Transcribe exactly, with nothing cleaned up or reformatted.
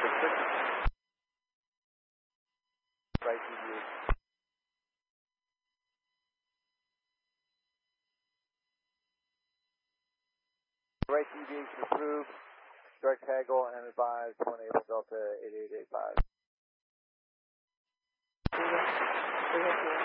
Right deviation. Right deviation approved. Direct haggle and advise one able Delta eight eight eight five.